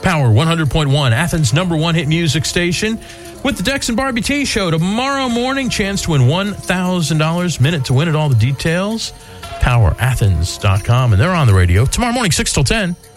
Power 100.1, Athens' #1 hit music station. With the Dex and Barbie T Show tomorrow morning, chance to win $1,000. Minute to win it. All the details, powerathens.com. And they're on the radio tomorrow morning, 6 till 10.